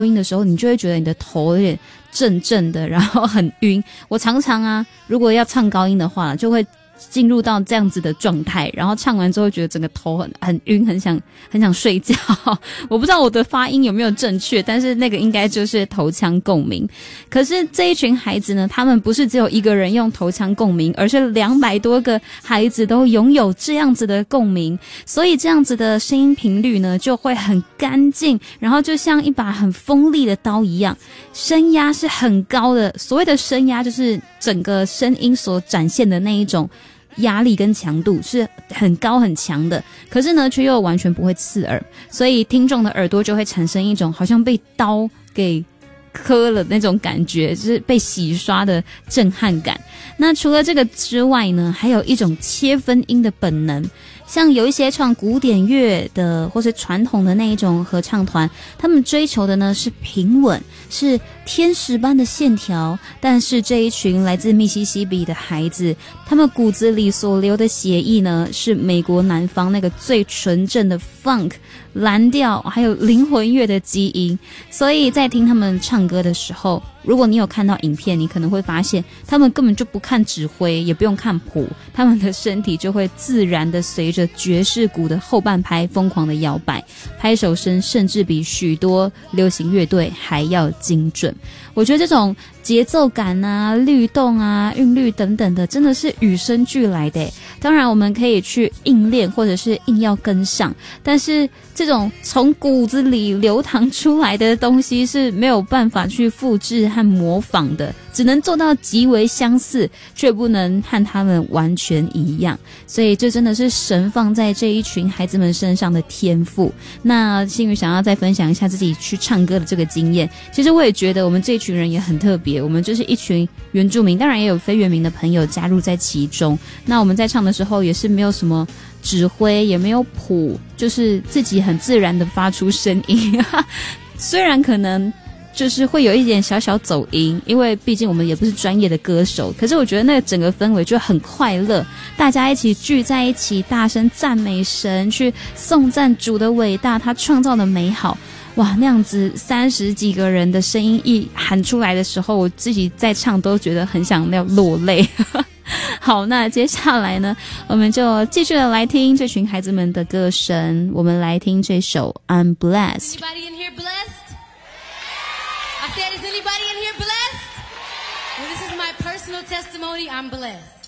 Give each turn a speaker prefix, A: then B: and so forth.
A: 音的时候，你就会觉得你的头有点震震的，然后很晕。我常常啊，如果要唱高音的话，就会进入到这样子的状态，然后唱完之后觉得整个头很晕，很想睡觉。我不知道我的发音有没有正确，但是那个应该就是头腔共鸣。可是这一群孩子呢，他们不是只有一个人用头腔共鸣，而是200多个孩子都拥有这样子的共鸣，所以这样子的声音频率呢就会很干净，然后就像一把很锋利的刀一样，声压是很高的。所谓的声压就是整个声音所展现的那一种压力跟强度是很高很强的，可是呢却又完全不会刺耳，所以听众的耳朵就会产生一种好像被刀给磕了那种感觉，就是被洗刷的震撼感。那除了这个之外呢，还有一种切分音的本能，像有一些唱古典乐的或是传统的那一种合唱团，他们追求的呢是平稳，是天使般的线条，但是这一群来自密西西比的孩子，他们骨子里所流的血液呢是美国南方那个最纯正的 funk 蓝调还有灵魂乐的基因。所以在听他们唱歌的时候，如果你有看到影片，你可能会发现他们根本就不看指挥，也不用看谱，他们的身体就会自然的随着爵士鼓的后半拍疯狂的摇摆，拍手声甚至比许多流行乐队还要精准。我觉得这种节奏感啊、律动啊、韵律等等的，真的是与生俱来的。当然我们可以去硬练，或者是硬要跟上，但是这种从骨子里流淌出来的东西是没有办法去复制和模仿的，只能做到极为相似，却不能和他们完全一样。所以这真的是神放在这一群孩子们身上的天赋。那星宇想要再分享一下自己去唱歌的这个经验。其实我也觉得我们这群人也很特别，我们就是一群原住民，当然也有非原民的朋友加入在其中。那我们在唱的时候也是没有什么指挥，也没有谱，就是自己很自然的发出声音。虽然可能就是会有一点小小走音，因为毕竟我们也不是专业的歌手，可是我觉得那个整个氛围就很快乐，大家一起聚在一起大声赞美神，去颂赞主的伟大，他创造的美好。哇，那样子30几个人的声音一喊出来的时候，我自己在唱都觉得很想要落泪。好，那接下来呢，我们就继续的来听这群孩子们的歌声，我们来听这首 I'm Blessed。
B: Anybody in here blessed? I said, is anybody in here blessed? Well, this is my personal testimony. I'm blessed.